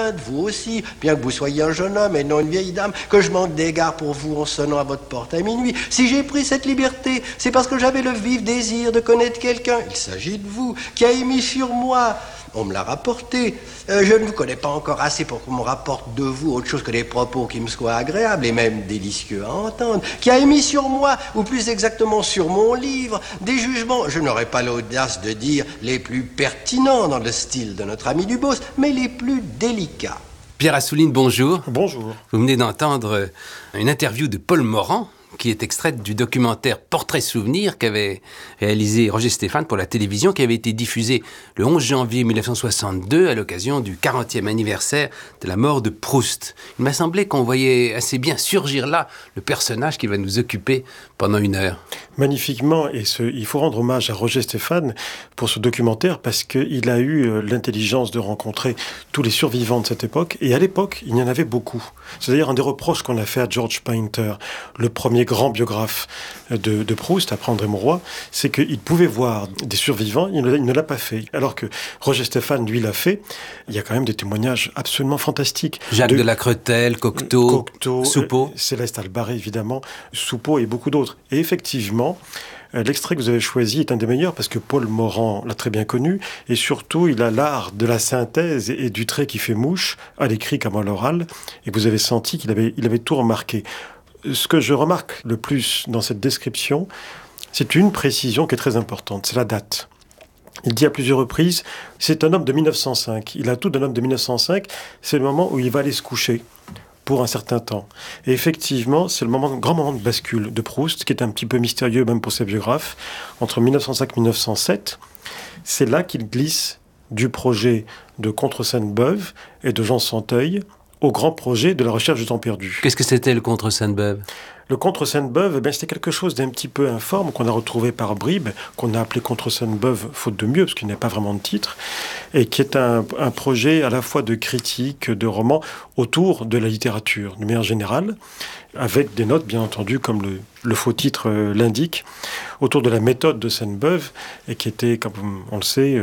crainte, vous aussi, bien que vous soyez un jeune homme et non une vieille dame, que je manque d'égard pour vous en sonnant à votre porte à minuit. Si j'ai pris cette liberté, c'est parce que j'avais le vif désir de connaître quelqu'un. Il s'agit de vous, qui a émis sur moi. On me l'a rapporté. Je ne vous connais pas encore assez pour qu'on me rapporte de vous autre chose que des propos qui me soient agréables et même délicieux à entendre, qui a émis sur moi, ou plus exactement sur mon livre, des jugements, je n'aurais pas l'audace de dire les plus pertinents dans le style de notre ami Dubos, mais les plus délicats. Pierre Assouline, bonjour. Bonjour. Vous venez d'entendre une interview de Paul Morand, qui est extraite du documentaire Portrait Souvenir qu'avait réalisé Roger Stéphane pour la télévision, qui avait été diffusé le 11 janvier 1962 à l'occasion du 40e anniversaire de la mort de Proust. Il m'a semblé qu'on voyait assez bien surgir là le personnage qui va nous occuper pendant une heure. Magnifiquement, et il faut rendre hommage à Roger Stéphane pour ce documentaire parce qu'il a eu l'intelligence de rencontrer tous les survivants de cette époque, et à l'époque, il y en avait beaucoup. C'est d'ailleurs un des reproches qu'on a fait à George Painter, le premier grand biographe de Proust, après André Mauroy, c'est qu'il pouvait voir des survivants, il ne l'a pas fait. Alors que Roger Stéphane, lui, l'a fait. Il y a quand même des témoignages absolument fantastiques. Jacques de la Cretelle, Cocteau, Soupeau. Céleste Albaré, évidemment, Soupeau et beaucoup d'autres. Et effectivement, l'extrait que vous avez choisi est un des meilleurs parce que Paul Morand l'a très bien connu et surtout il a l'art de la synthèse et du trait qui fait mouche à l'écrit comme à l'oral, et vous avez senti qu'il avait tout remarqué. Ce que je remarque le plus dans cette description, c'est une précision qui est très importante, c'est la date. Il dit à plusieurs reprises, c'est un homme de 1905. Il a tout d'un homme de 1905, c'est le moment où il va aller se coucher pour un certain temps. Et effectivement, c'est le grand moment de bascule de Proust, qui est un petit peu mystérieux même pour ses biographes. Entre 1905 et 1907, c'est là qu'il glisse du projet de Contre Sainte-Beuve et de Jean Santeuil au grand projet de la recherche du temps perdu. Qu'est-ce que c'était le Contre Sainte-Beuve ? Le Contre Sainte-Beuve, c'était quelque chose d'un petit peu informe qu'on a retrouvé par bribes, qu'on a appelé Contre Sainte-Beuve, faute de mieux, parce qu'il n'y a pas vraiment de titre, et qui est un projet à la fois de critique, de roman, autour de la littérature, de manière générale, avec des notes, bien entendu, comme le faux titre l'indique, autour de la méthode de Sainte-Beuve, et qui était, comme on le sait,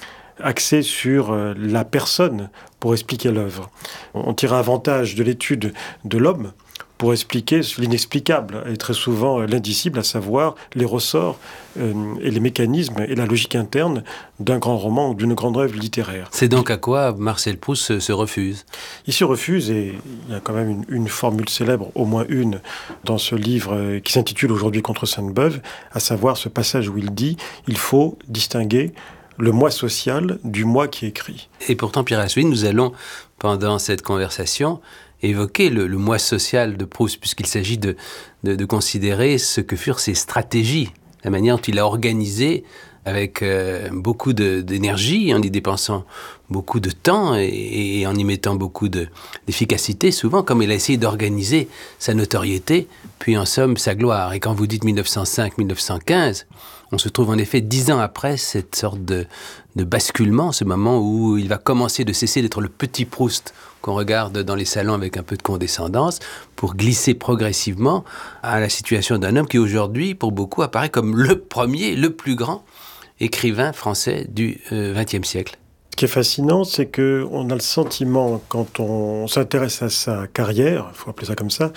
axé sur la personne pour expliquer l'œuvre. On tire avantage de l'étude de l'homme pour expliquer l'inexplicable et très souvent l'indicible, à savoir les ressorts et les mécanismes et la logique interne d'un grand roman ou d'une grande œuvre littéraire. C'est donc à quoi Marcel Proust se refuse ? Il se refuse, et il y a quand même une formule célèbre, au moins une, dans ce livre qui s'intitule aujourd'hui Contre Sainte-Beuve, à savoir ce passage où il dit « Il faut distinguer le moi social du moi qui écrit ». Et pourtant, Pierre Assouline, nous allons, pendant cette conversation, évoquer le moi social de Proust, puisqu'il s'agit de considérer ce que furent ses stratégies, la manière dont il a organisé avec beaucoup d'énergie, en y dépensant beaucoup de temps et en y mettant beaucoup d'efficacité, souvent, comme il a essayé d'organiser sa notoriété, puis en somme sa gloire. Et quand vous dites 1905-1915, on se trouve en effet 10 ans après cette sorte de basculement, ce moment où il va commencer de cesser d'être le petit Proust qu'on regarde dans les salons avec un peu de condescendance, pour glisser progressivement à la situation d'un homme qui aujourd'hui, pour beaucoup, apparaît comme le premier, le plus grand écrivain français du XXe siècle. Ce qui est fascinant, c'est qu'on a le sentiment, quand on s'intéresse à sa carrière, il faut appeler ça comme ça,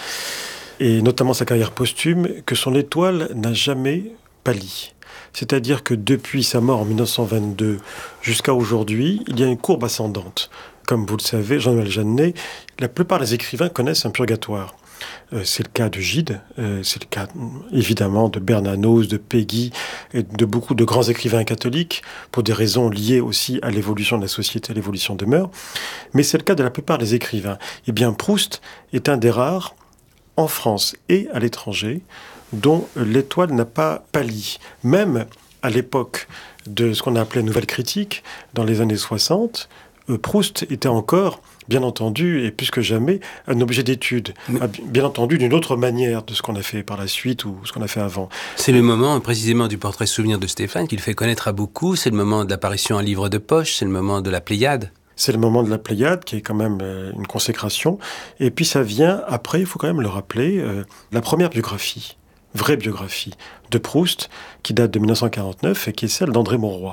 et notamment sa carrière posthume, que son étoile n'a jamais pâli. C'est-à-dire que depuis sa mort en 1922 jusqu'à aujourd'hui, il y a une courbe ascendante. Comme vous le savez, Jean-Noël Jeannet, la plupart des écrivains connaissent un purgatoire. C'est le cas de Gide, c'est le cas évidemment de Bernanos, de Péguy et de beaucoup de grands écrivains catholiques pour des raisons liées aussi à l'évolution de la société, à l'évolution des mœurs. Mais c'est le cas de la plupart des écrivains. Eh bien, Proust est un des rares, en France et à l'étranger, dont l'étoile n'a pas pâli. Même à l'époque de ce qu'on a appelé Nouvelle Critique, dans les années 60, Proust était encore, bien entendu, et plus que jamais, un objet d'étude. Bien entendu, d'une autre manière de ce qu'on a fait par la suite ou ce qu'on a fait avant. C'est le moment, précisément, du Portrait Souvenir de Stéphane qu'il fait connaître à beaucoup. C'est le moment de l'apparition en livre de poche, c'est le moment de la Pléiade. C'est le moment de la Pléiade, qui est quand même une consécration. Et puis ça vient, après, il faut quand même le rappeler, la première biographie, vraie biographie de Proust, qui date de 1949 et qui est celle d'André Mauroy.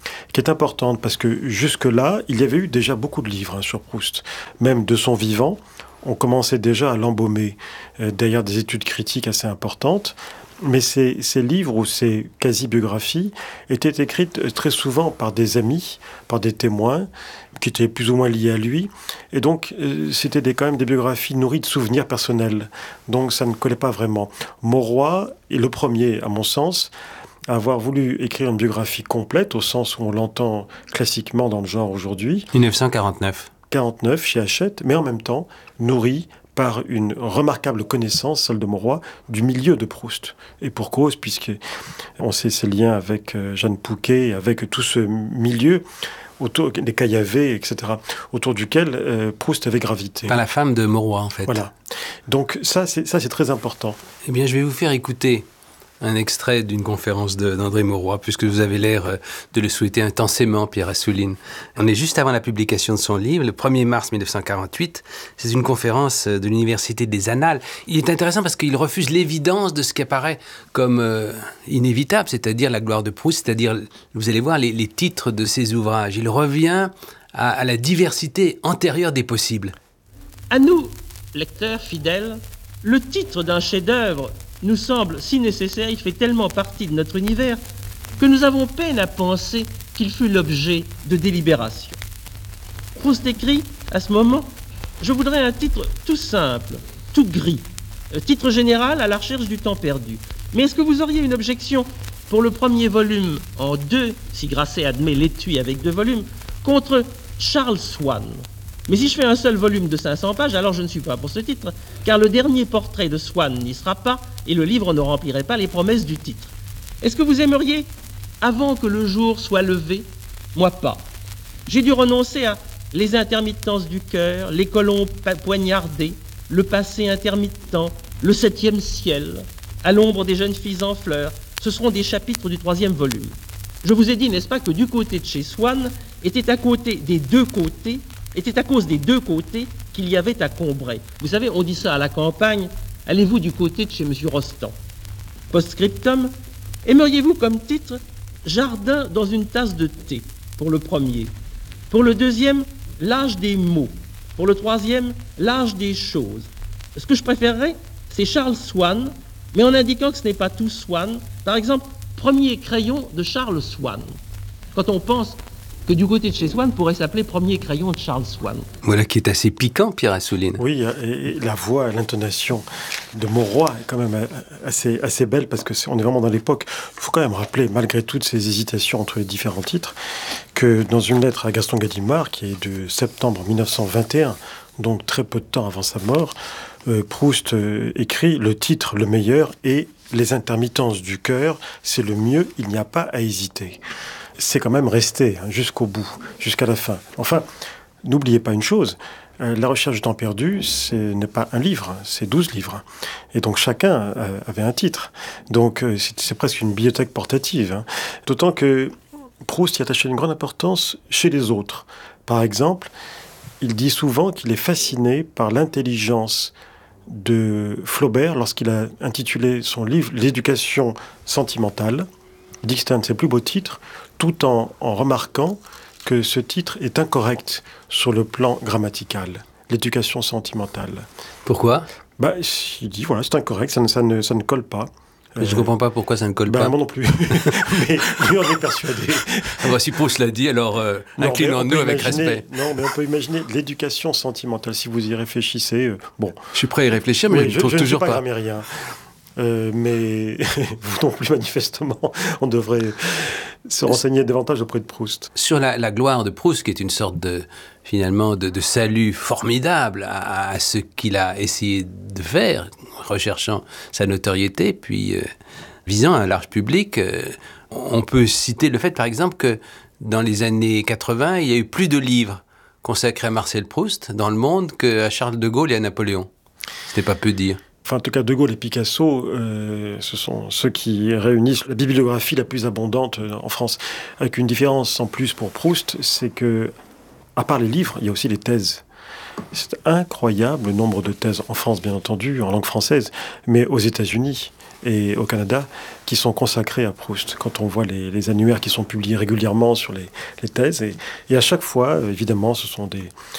qui est importante parce que jusque-là, il y avait eu déjà beaucoup de livres sur Proust, même de son vivant. On commençait déjà à l'embaumer derrière des études critiques assez importantes. Mais ces livres ou ces quasi-biographies étaient écrites très souvent par des amis, par des témoins qui étaient plus ou moins liés à lui. Et donc, c'était quand même des biographies nourries de souvenirs personnels. Donc, ça ne collait pas vraiment. Mauroy est le premier, à mon sens, à avoir voulu écrire une biographie complète, au sens où on l'entend classiquement dans le genre aujourd'hui. 1949. 49 chez Hachette, mais en même temps nourri par une remarquable connaissance, celle de Mauroy, du milieu de Proust. Et pour cause, puisqu'on sait ses liens avec Jeanne Pouquet, avec tout ce milieu, autour des Caillavet, etc., autour duquel Proust avait gravité. Par la femme de Mauroy, en fait. Voilà. Donc ça, c'est très important. Eh bien, je vais vous faire écouter un extrait d'une conférence d'André Mauroy, puisque vous avez l'air de le souhaiter intensément, Pierre Assouline. On est juste avant la publication de son livre, le 1er mars 1948. C'est une conférence de l'Université des Annales. Il est intéressant parce qu'il refuse l'évidence de ce qui apparaît comme inévitable, c'est-à-dire la gloire de Proust, c'est-à-dire, vous allez voir, les titres de ses ouvrages. Il revient à la diversité antérieure des possibles. À nous, lecteurs fidèles, le titre d'un chef-d'œuvre nous semble si nécessaire, il fait tellement partie de notre univers, que nous avons peine à penser qu'il fut l'objet de délibération. Proust écrit, à ce moment, « Je voudrais un titre tout simple, tout gris, titre général à la recherche du temps perdu. Mais est-ce que vous auriez une objection pour le premier volume en 2, si Grasset admet l'étui avec 2 volumes, contre Charles Swann ? Mais si je fais un seul volume de 500 pages, alors je ne suis pas pour ce titre, car le dernier portrait de Swann n'y sera pas et le livre ne remplirait pas les promesses du titre. Est-ce que vous aimeriez, avant que le jour soit levé ? Moi pas. J'ai dû renoncer à les intermittences du cœur, les colombes poignardées, le passé intermittent, le 7e ciel, à l'ombre des jeunes filles en fleurs. Ce seront des chapitres du 3e volume. Je vous ai dit, n'est-ce pas, que du côté de chez Swann était à cause des deux côtés qu'il y avait à Combray. Vous savez, on dit ça à la campagne, allez-vous du côté de chez M. Rostand. Post-scriptum, aimeriez-vous comme titre « Jardin dans une tasse de thé » pour le premier. Pour le deuxième, « L'âge des mots ». Pour le troisième, « L'âge des choses ». Ce que je préférerais, c'est Charles Swann, mais en indiquant que ce n'est pas tout Swann. Par exemple, premier crayon de Charles Swann. Quand on pense que du côté de chez Swann pourrait s'appeler Premier crayon de Charles Swann. Voilà qui est assez piquant, Pierre Assouline. Oui, et la voix, l'intonation de Mauroy est quand même assez belle parce qu'on est vraiment dans l'époque. Il faut quand même rappeler, malgré toutes ces hésitations entre les différents titres, que dans une lettre à Gaston Gallimard, qui est de septembre 1921, donc très peu de temps avant sa mort, Proust écrit « Le titre, le meilleur, et les intermittences du cœur, c'est le mieux, il n'y a pas à hésiter ». C'est quand même resté jusqu'au bout, jusqu'à la fin. Enfin, n'oubliez pas une chose, La recherche du temps perdu, ce n'est pas un livre, c'est 12 livres. Et donc chacun avait un titre. Donc c'est presque une bibliothèque portative. D'autant que Proust y attachait une grande importance chez les autres. Par exemple, il dit souvent qu'il est fasciné par l'intelligence de Flaubert lorsqu'il a intitulé son livre « L'éducation sentimentale ». Il dit que c'est un de ses plus beaux titres, tout en remarquant que ce titre est incorrect sur le plan grammatical. L'éducation sentimentale. Pourquoi ? Il dit, voilà, c'est incorrect, ça ne colle pas. Je ne comprends pas pourquoi ça ne colle pas. Moi non plus. mais on est persuadé. Si Proust l'a dit, alors inclinons-nous avec respect. Non, mais on peut imaginer l'éducation sentimentale. Si vous y réfléchissez, bon. Je suis prêt à y réfléchir, mais je ne trouve toujours pas. Je ne suis pas grammairien. Mais vous non plus, manifestement, on devrait se renseigner davantage auprès de Proust. Sur la gloire de Proust, qui est une sorte de salut formidable à ce qu'il a essayé de faire, recherchant sa notoriété, puis visant un large public, on peut citer le fait, par exemple, que dans les années 80, il y a eu plus de livres consacrés à Marcel Proust dans le monde qu'à Charles de Gaulle et à Napoléon. C'était pas peu dire. En tout cas, De Gaulle et Picasso, ce sont ceux qui réunissent la bibliographie la plus abondante en France. Avec une différence en plus pour Proust, c'est que, à part les livres, il y a aussi les thèses. C'est incroyable le nombre de thèses en France, bien entendu, en langue française, mais aux États-Unis. et au Canada, qui sont consacrés à Proust. Quand on voit les annuaires qui sont publiés régulièrement sur les thèses, et à chaque fois, évidemment, ce sont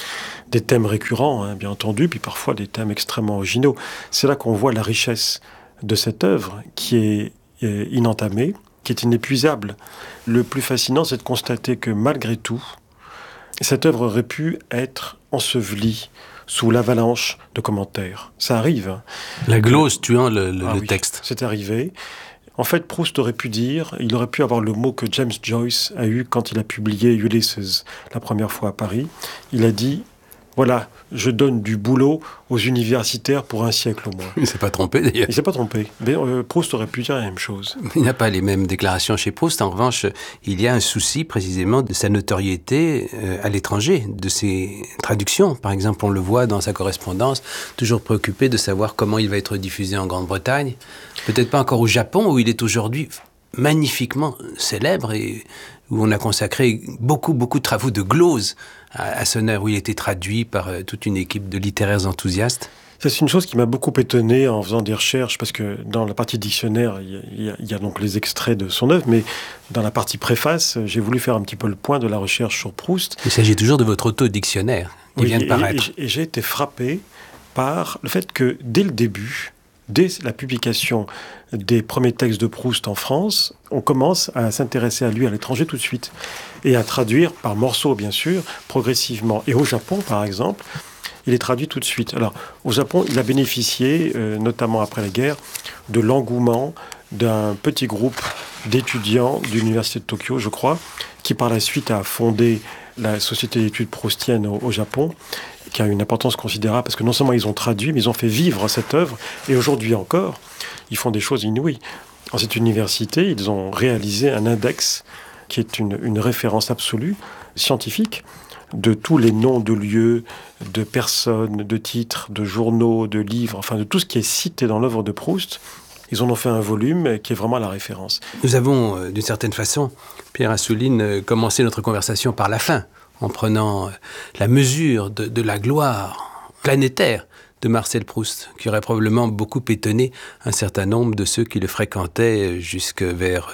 des thèmes récurrents, hein, bien entendu, puis parfois des thèmes extrêmement originaux. C'est là qu'on voit la richesse de cette œuvre qui est inentamée, qui est inépuisable. Le plus fascinant, c'est de constater que malgré tout, cette œuvre aurait pu être ensevelie sous l'avalanche de commentaires. Ça arrive. Hein. La glose tuant le Oui, texte. c'est arrivé. En fait, Proust aurait pu dire, il aurait pu avoir le mot que James Joyce a eu quand il a publié Ulysses la première fois à Paris. Il a dit, voilà, je donne du boulot aux universitaires pour un siècle au moins. Il ne s'est pas trompé d'ailleurs. Il ne s'est pas trompé. Mais Proust aurait pu dire la même chose. Il n'a pas les mêmes déclarations chez Proust. En revanche, il y a un souci précisément de sa notoriété à l'étranger, de ses traductions. Par exemple, on le voit dans sa correspondance, toujours préoccupé de savoir comment il va être diffusé en Grande-Bretagne. Peut-être pas encore au Japon, où il est aujourd'hui magnifiquement célèbre et où on a consacré beaucoup de travaux de glose à son œuvre, où il a été traduit par toute une équipe de littéraires enthousiastes. C'est une chose qui m'a beaucoup étonné en faisant des recherches, parce que dans la partie dictionnaire, il y a donc les extraits de son œuvre, mais dans la partie préface, j'ai voulu faire un petit peu le point de la recherche sur Proust. Il s'agit toujours de votre auto-dictionnaire qui vient de paraître. Et j'ai été frappé par le fait que dès le début, dès la publication des premiers textes de Proust en France, on commence à s'intéresser à lui à l'étranger tout de suite et à traduire par morceaux, bien sûr, progressivement. Et au Japon, par exemple, il est traduit tout de suite. Alors, au Japon, il a bénéficié, notamment après la guerre, de l'engouement d'un petit groupe d'étudiants de l'université de Tokyo, je crois, qui par la suite a fondé la Société d'études proustiennes au Japon, qui a une importance considérable, parce que non seulement ils ont traduit, mais ils ont fait vivre cette œuvre, et aujourd'hui encore, ils font des choses inouïes. Dans cette université, ils ont réalisé un index qui est une référence absolue, scientifique, de tous les noms de lieux, de personnes, de titres, de journaux, de livres, enfin de tout ce qui est cité dans l'œuvre de Proust. Ils en ont fait un volume qui est vraiment la référence. Nous avons, d'une certaine façon, Pierre Assouline, commencé notre conversation par la fin, en prenant la mesure de la gloire planétaire de Marcel Proust, qui aurait probablement beaucoup étonné un certain nombre de ceux qui le fréquentaient jusque vers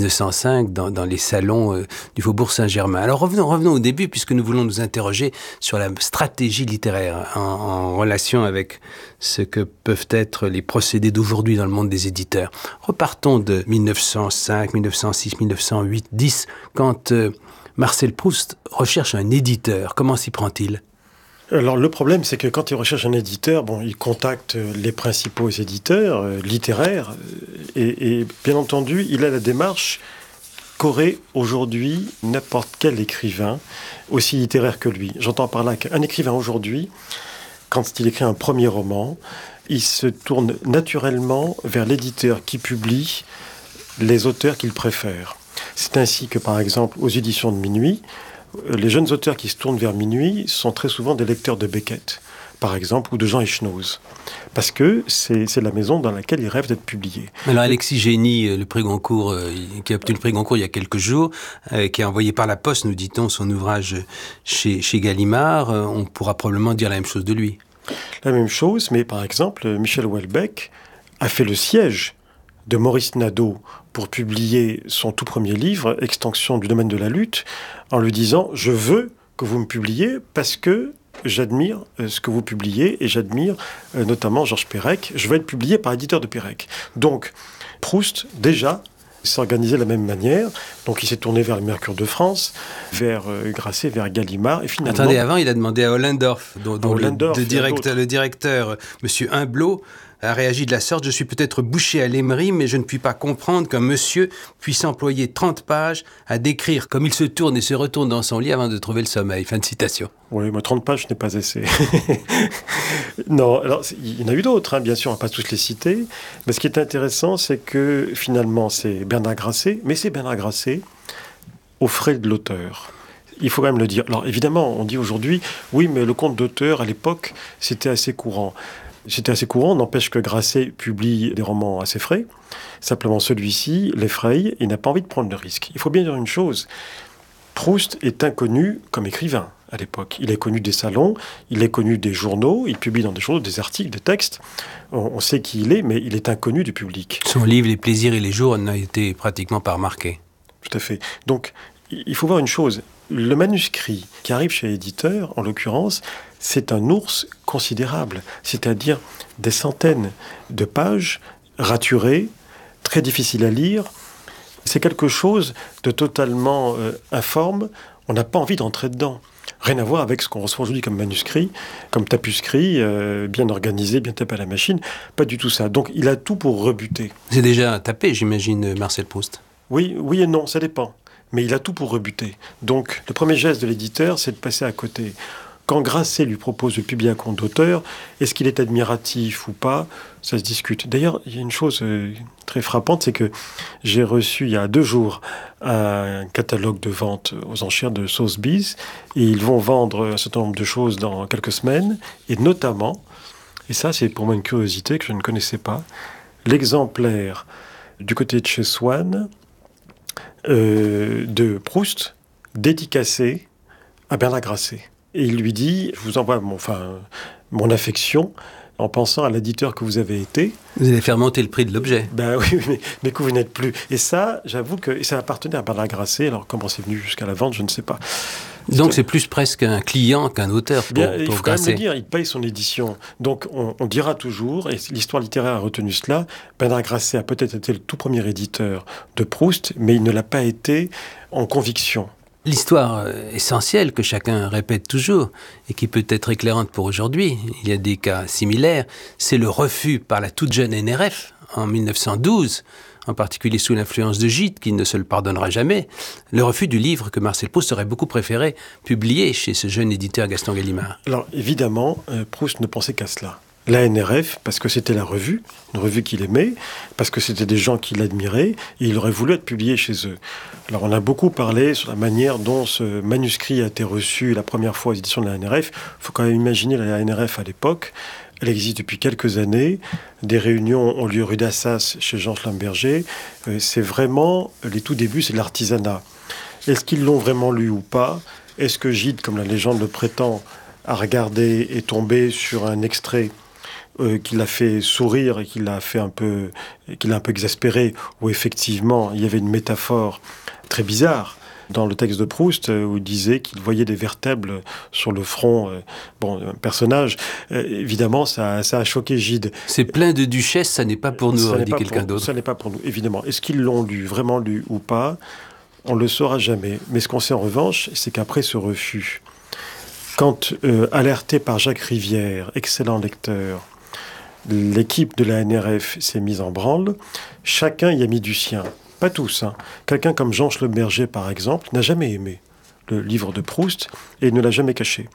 1905 dans les salons du Faubourg Saint-Germain. Alors revenons au début, puisque nous voulons nous interroger sur la stratégie littéraire en relation avec ce que peuvent être les procédés d'aujourd'hui dans le monde des éditeurs. Repartons de 1905, 1906, 1908, 10, quand Marcel Proust recherche un éditeur. Comment s'y prend-il ? Alors le problème, c'est que quand il recherche un éditeur, il contacte les principaux éditeurs littéraires et bien entendu, il a la démarche qu'aurait aujourd'hui n'importe quel écrivain aussi littéraire que lui. J'entends par là qu'un écrivain aujourd'hui, quand il écrit un premier roman, il se tourne naturellement vers l'éditeur qui publie les auteurs qu'il préfère. C'est ainsi que, par exemple, aux éditions de Minuit, les jeunes auteurs qui se tournent vers Minuit sont très souvent des lecteurs de Beckett, par exemple, ou de Jean Echnoz, parce que c'est la maison dans laquelle ils rêvent d'être publiés. Alors Alexis Génie, le prix Goncourt, qui a obtenu le prix Goncourt il y a quelques jours, qui a envoyé par la poste, nous dit-on, son ouvrage chez Gallimard, on pourra probablement dire la même chose de lui. La même chose, mais par exemple, Michel Houellebecq a fait le siège de Maurice Nadeau pour publier son tout premier livre, Extension du domaine de la lutte, en lui disant « Je veux que vous me publiez parce que j'admire ce que vous publiez et j'admire notamment Georges Perec. Je veux être publié par éditeur de Perec. » Donc, Proust, déjà, s'est organisé de la même manière. Donc, il s'est tourné vers le Mercure de France, vers Grasset, vers Gallimard, et finalement... Attendez, avant, il a demandé à Ollendorff, dont Ollendorff, le directeur, M. Humblot, a réagi de la sorte: je suis peut-être bouché à l'émery, mais je ne puis pas comprendre qu'un monsieur puisse employer 30 pages à décrire comme il se tourne et se retourne dans son lit avant de trouver le sommeil. Fin de citation. Oui, mais 30 pages, ce n'est pas assez. Non, alors, il y en a eu d'autres, bien sûr, on ne va pas tous les citer. Mais ce qui est intéressant, c'est que finalement, c'est Bernard Grasset, mais c'est Bernard Grasset aux frais de l'auteur. Il faut quand même le dire. Alors évidemment, on dit aujourd'hui, oui, mais le compte d'auteur, à l'époque, c'était assez courant. C'était assez courant, n'empêche que Grasset publie des romans assez frais. Simplement, celui-ci l'effraie et n'a pas envie de prendre le risque. Il faut bien dire une chose, Proust est inconnu comme écrivain. à l'époque. Il est connu des salons, il est connu des journaux, il publie dans des journaux des articles, des textes. On sait qui il est, mais il est inconnu du public. Son livre, Les plaisirs et les jours, n'a été pratiquement pas remarqué. Tout à fait. Donc, il faut voir une chose. Le manuscrit qui arrive chez l'éditeur, en l'occurrence, c'est un ours considérable. C'est-à-dire des centaines de pages raturées, très difficiles à lire. C'est quelque chose de totalement informe. On n'a pas envie d'entrer dedans. Rien à voir avec ce qu'on reçoit aujourd'hui comme manuscrit, comme tapuscrit, bien organisé, bien tapé à la machine. Pas du tout ça. Donc, il a tout pour rebuter. C'est déjà tapé, j'imagine, Marcel Proust. Oui et non, ça dépend. Mais il a tout pour rebuter. Donc, le premier geste de l'éditeur, c'est de passer à côté. Quand Grasset lui propose de publier un compte d'auteur, est-ce qu'il est admiratif ou pas? Ça se discute. D'ailleurs, il y a une chose très frappante, c'est que j'ai reçu il y a 2 jours un catalogue de vente aux enchères de Sotheby's, et ils vont vendre un certain nombre de choses dans quelques semaines, et notamment, et ça c'est pour moi une curiosité que je ne connaissais pas, l'exemplaire du côté de chez Swann de Proust, dédicacé à Bernard Grasset. Et il lui dit, je vous envoie mon affection, en pensant à l'éditeur que vous avez été. Vous allez faire monter le prix de l'objet. Ben oui, mais que vous n'êtes plus. Et ça, j'avoue que ça appartenait à Bernard Grasset. Alors comment c'est venu jusqu'à la vente, je ne sais pas. Donc c'est plus presque un client qu'un auteur pour il faut quand même Grasset. le dire, il paye son édition. Donc on dira toujours, et l'histoire littéraire a retenu cela, Bernard Grasset a peut-être été le tout premier éditeur de Proust, mais il ne l'a pas été en conviction. L'histoire essentielle que chacun répète toujours et qui peut être éclairante pour aujourd'hui, il y a des cas similaires, c'est le refus par la toute jeune NRF en 1912, en particulier sous l'influence de Gide, qui ne se le pardonnera jamais, le refus du livre que Marcel Proust aurait beaucoup préféré publier chez ce jeune éditeur Gaston Gallimard. Alors évidemment, Proust ne pensait qu'à cela. La NRF, parce que c'était la revue, une revue qu'il aimait, parce que c'était des gens qui l'admiraient, et il aurait voulu être publié chez eux. Alors on a beaucoup parlé sur la manière dont ce manuscrit a été reçu la première fois aux éditions de la NRF. Il faut quand même imaginer la NRF à l'époque. Elle existe depuis quelques années. Des réunions ont lieu rue d'Assas chez Jean Schlumberger. C'est vraiment, les tout débuts, c'est de l'artisanat. Est-ce qu'ils l'ont vraiment lu ou pas? Est-ce que Gide, comme la légende le prétend, a regardé et tombé sur un extrait qui l'a fait sourire et qui l'a un peu exaspéré, où effectivement il y avait une métaphore très bizarre dans le texte de Proust, où il disait qu'il voyait des vertèbres sur le front un personnage. Évidemment, ça a choqué Gide. C'est plein de duchesses, ça n'est pas pour nous, aurait dit quelqu'un d'autre. Ça n'est pas pour nous, évidemment. Est-ce qu'ils l'ont lu, vraiment lu ou pas? On ne le saura jamais. Mais ce qu'on sait en revanche, c'est qu'après ce refus, quand, alerté par Jacques Rivière, excellent lecteur, l'équipe de la NRF s'est mise en branle, chacun y a mis du sien. Pas tous. Quelqu'un comme Jean Schlumberger, par exemple, n'a jamais aimé le livre de Proust et ne l'a jamais caché.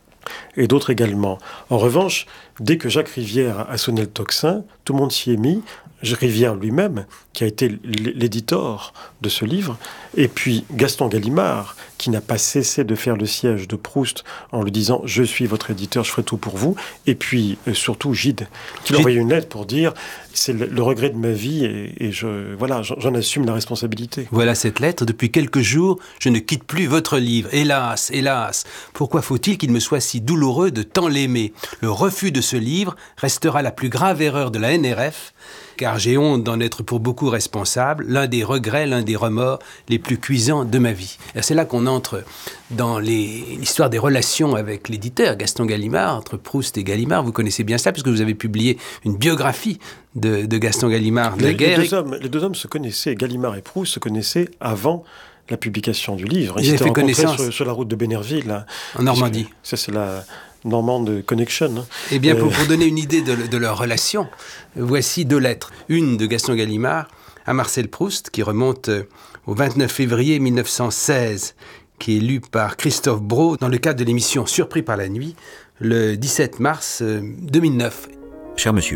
Et d'autres également. En revanche, dès que Jacques Rivière a sonné le tocsin, tout le monde s'y est mis. Rivière lui-même, qui a été l'éditeur de ce livre, et puis Gaston Gallimard, qui n'a pas cessé de faire le siège de Proust en lui disant « Je suis votre éditeur, je ferai tout pour vous », et puis surtout Gide, qui lui a envoyé une lettre pour dire « C'est le regret de ma vie et j'en assume la responsabilité ». Voilà cette lettre. Depuis quelques jours, je ne quitte plus votre livre. Hélas, hélas, pourquoi faut-il qu'il me soit si douloureux de tant l'aimer? Le refus de ce livre restera la plus grave erreur de la NRF, car j'ai honte d'en être pour beaucoup responsable, l'un des regrets, l'un des remords les plus cuisants de ma vie. Et c'est là qu'on entre dans l'histoire des relations avec l'éditeur, Gaston Gallimard, entre Proust et Gallimard. Vous connaissez bien ça, puisque vous avez publié une biographie de Gaston Gallimard de la guerre. Les deux hommes se connaissaient, Gallimard et Proust se connaissaient avant la publication du livre. Ils s'étaient rencontrés sur la route de Bénerville. En Normandie. Ça, c'est la Normande Connection. Eh bien, pour donner une idée de leur relation, voici 2 lettres. Une de Gaston Gallimard à Marcel Proust, qui remonte au 29 février 1916, qui est lue par Christophe Brault dans le cadre de l'émission Surpris par la nuit, le 17 mars 2009. Cher monsieur,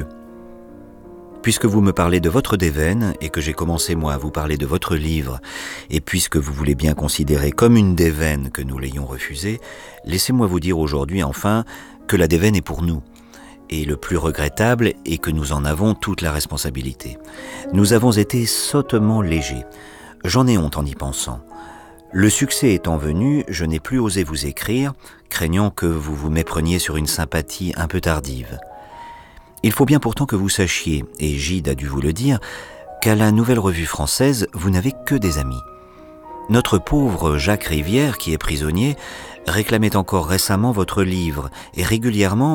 puisque vous me parlez de votre déveine et que j'ai commencé moi à vous parler de votre livre, et puisque vous voulez bien considérer comme une déveine que nous l'ayons refusée, laissez-moi vous dire aujourd'hui enfin que la déveine est pour nous. Et le plus regrettable est que nous en avons toute la responsabilité. Nous avons été sottement légers. J'en ai honte en y pensant. Le succès étant venu, je n'ai plus osé vous écrire, craignant que vous vous mépreniez sur une sympathie un peu tardive. Il faut bien pourtant que vous sachiez, et Gide a dû vous le dire, qu'à la Nouvelle Revue Française, vous n'avez que des amis. Notre pauvre Jacques Rivière, qui est prisonnier, réclamait encore récemment votre livre, et régulièrement